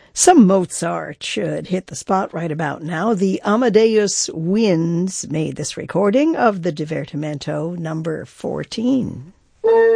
Some Mozart should hit the spot right about now. The Amadeus Winds made this recording of the Divertimento number 14.